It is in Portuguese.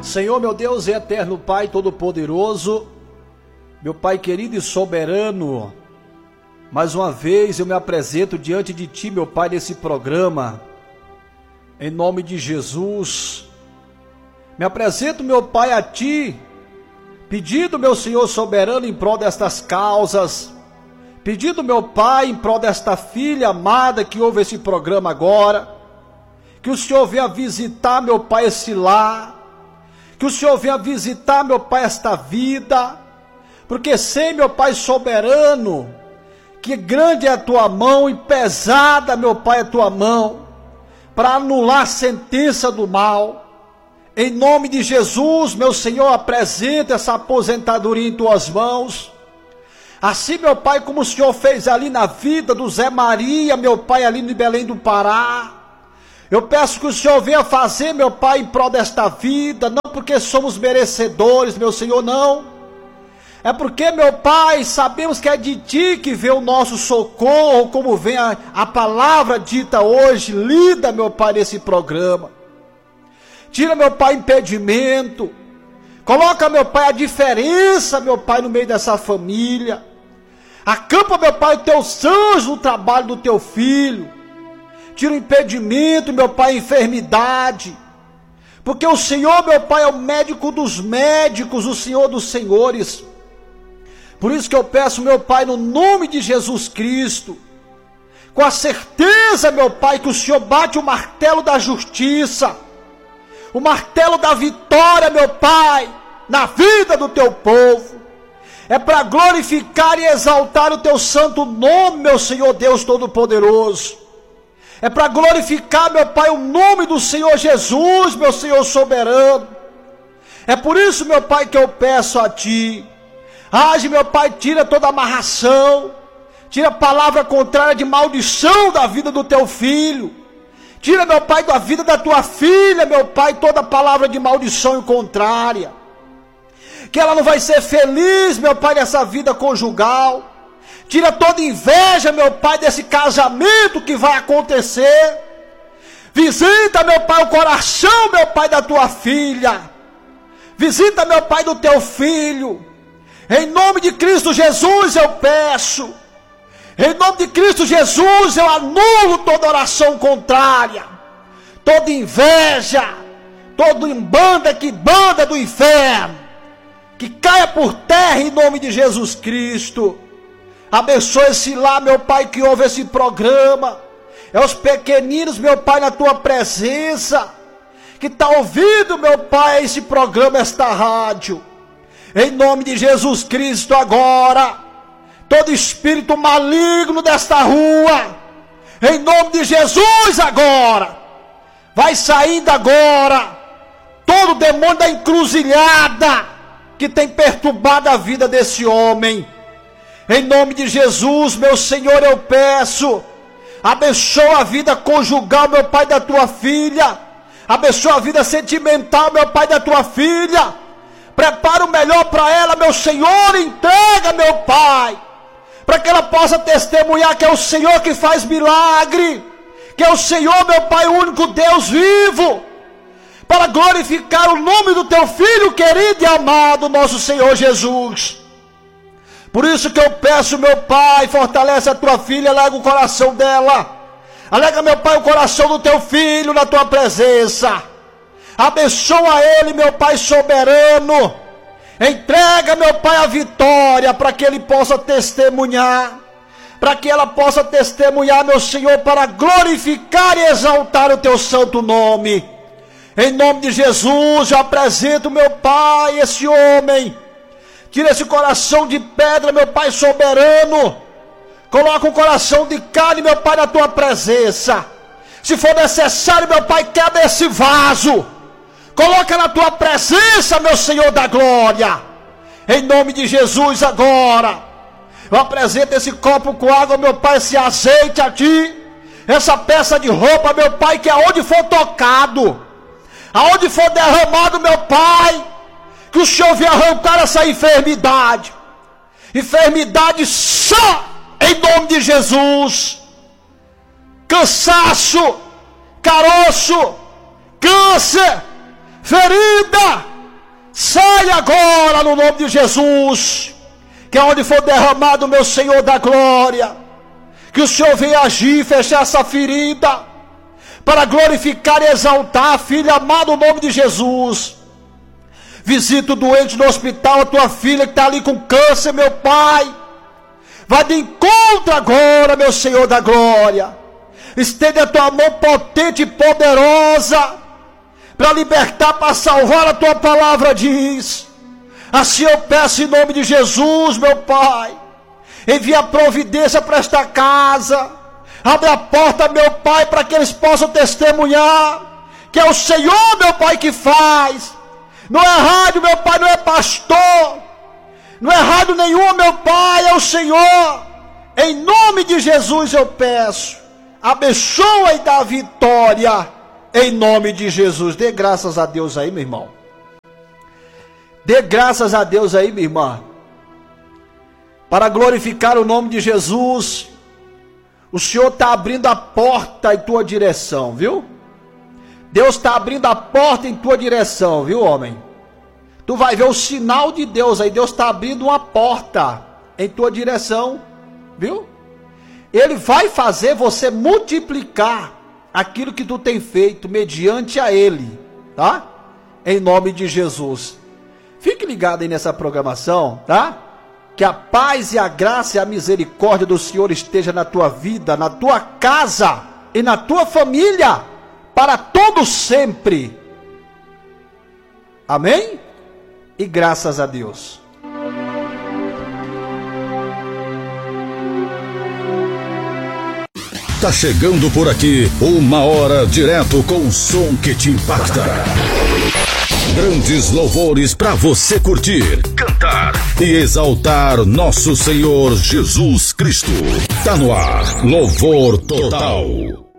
Senhor, meu Deus e eterno Pai Todo-Poderoso, meu Pai querido e soberano, mais uma vez eu me apresento diante de Ti, meu Pai, nesse programa, em nome de Jesus. Me apresento, meu Pai, a Ti, pedindo, meu Senhor soberano, em prol destas causas, pedindo, meu Pai, em prol desta filha amada que ouve esse programa agora, que o Senhor venha visitar, meu Pai, esse lar, que o Senhor venha visitar, meu Pai, esta vida, porque sei, meu Pai soberano, que grande é a Tua mão e pesada, meu Pai, é a Tua mão, para anular a sentença do mal. Em nome de Jesus, meu Senhor, apresenta essa aposentadoria em Tuas mãos. Assim, meu Pai, como o Senhor fez ali na vida do Zé Maria, meu Pai, ali no Belém do Pará, eu peço que o Senhor venha fazer, meu Pai, em prol desta vida, não porque somos merecedores, meu Senhor, não. É porque, meu Pai, sabemos que é de Ti que vem o nosso socorro, como vem a palavra dita hoje, lida, meu Pai, nesse programa. Tira, meu Pai, impedimento. Coloca, meu Pai, a diferença, meu Pai, no meio dessa família. Acampa, meu Pai, os Teus anjos no trabalho do Teu filho. Tira o impedimento, meu Pai, a enfermidade. Porque o Senhor, meu Pai, é o médico dos médicos, o Senhor dos senhores. Por isso que eu peço, meu Pai, no nome de Jesus Cristo, com a certeza, meu Pai, que o Senhor bate o martelo da justiça, o martelo da vitória, meu Pai, na vida do Teu povo. É para glorificar e exaltar o Teu santo nome, meu Senhor Deus Todo-Poderoso. É para glorificar, meu Pai, o nome do Senhor Jesus, meu Senhor soberano. É por isso, meu Pai, que eu peço a Ti. Age, meu Pai, tira toda amarração. Tira a palavra contrária de maldição da vida do Teu filho. Tira, meu Pai, da vida da Tua filha, meu Pai, toda palavra de maldição e contrária. Que ela não vai ser feliz, meu Pai, nessa vida conjugal. Tira toda inveja, meu Pai, desse casamento que vai acontecer. Visita, meu Pai, o coração, meu Pai, da Tua filha. Visita, meu Pai, do Teu filho. Em nome de Cristo Jesus eu peço. Em nome de Cristo Jesus eu anulo toda oração contrária. Toda inveja. Toda banda do inferno. Que caia por terra em nome de Jesus Cristo. Abençoe esse lar, meu Pai, que ouve esse programa. É os pequeninos, meu Pai, na Tua presença, que está ouvindo, meu Pai, esse programa, esta rádio. Em nome de Jesus Cristo agora, todo espírito maligno desta rua, em nome de Jesus agora, vai saindo agora, todo demônio da encruzilhada, que tem perturbado a vida desse homem. Em nome de Jesus, meu Senhor, eu peço, abençoa a vida conjugal, meu Pai, da Tua filha, abençoa a vida sentimental, meu Pai, da Tua filha, prepara o melhor para ela, meu Senhor, entrega, meu Pai, para que ela possa testemunhar que é o Senhor que faz milagre, que é o Senhor, meu Pai, o único Deus vivo, para glorificar o nome do Teu Filho querido e amado, nosso Senhor Jesus. Por isso que eu peço, meu Pai, fortalece a Tua filha, alega o coração dela. Alega, meu Pai, o coração do Teu filho na Tua presença. Abençoa ele, meu Pai soberano. Entrega, meu Pai, a vitória para que ele possa testemunhar. Para que ela possa testemunhar, meu Senhor, para glorificar e exaltar o Teu santo nome. Em nome de Jesus, eu apresento, meu Pai, esse homem. Tira esse coração de pedra, meu Pai soberano. Coloca um coração de carne, meu Pai, na Tua presença. Se for necessário, meu Pai, quebra esse vaso. Coloca na Tua presença, meu Senhor da glória. Em nome de Jesus agora. Eu apresento esse copo com água, meu Pai, esse azeite a Ti. Essa peça de roupa, meu Pai, que aonde for tocado, aonde for derramado, meu Pai, que o Senhor venha arrancar essa enfermidade. Enfermidade só em nome de Jesus. Cansaço, caroço, câncer, ferida, sai agora no nome de Jesus, que é onde for derramado, meu Senhor da glória, que o Senhor venha agir, fechar essa ferida, para glorificar e exaltar, filha amada, no nome de Jesus. Visita o doente no hospital, a tua filha que está ali com câncer, meu Pai, vai de encontro agora, meu Senhor da glória. Estende a tua mão potente e poderosa para libertar, para salvar. A tua palavra diz. Assim eu peço em nome de Jesus, meu Pai, envia providência para esta casa, abre a porta, meu Pai, para que eles possam testemunhar que é o Senhor, meu Pai, que faz. Não é rádio, meu Pai, não é pastor, não é rádio nenhuma, meu Pai, é o Senhor. Em nome de Jesus eu peço, abençoa e dá vitória, em nome de Jesus. Dê graças a Deus aí, meu irmão. Dê graças a Deus aí, minha irmã. Para glorificar o nome de Jesus, o Senhor está abrindo a porta em tua direção, viu? Deus está abrindo a porta em tua direção, viu, homem? Tu vai ver o sinal de Deus aí. Deus está abrindo uma porta em tua direção, viu? Ele vai fazer você multiplicar aquilo que tu tem feito mediante a Ele, tá? Em nome de Jesus. Fique ligado aí nessa programação, tá? Que a paz e a graça e a misericórdia do Senhor esteja na tua vida, na tua casa e na tua família, para todo sempre. Amém? E graças a Deus. Tá chegando por aqui uma hora direto com o som que te impacta. Grandes louvores para você curtir, cantar e exaltar nosso Senhor Jesus Cristo. Tá no ar, Louvor Total.